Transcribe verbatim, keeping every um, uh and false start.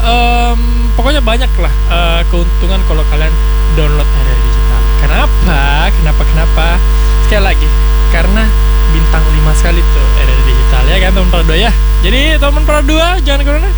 em, pokoknya banyak lah eh, keuntungan kalau kalian download Area Digital. Kenapa? Kenapa? Kenapa? Sekali lagi, karena bintang lima sekali tuh Area Digital ya kan teman Pro dua ya. Jadi teman Pro dua jangan kemana.